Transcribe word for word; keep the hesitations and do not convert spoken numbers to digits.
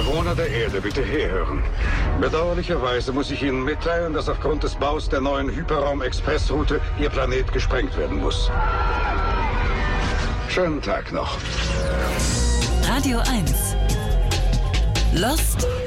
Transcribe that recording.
Bewohner der Erde, bitte herhören. Bedauerlicherweise muss ich Ihnen mitteilen, dass aufgrund des Baus der neuen Hyperraum-Expressroute Ihr Planet gesprengt werden muss. Schönen Tag noch. Radio eins. Lost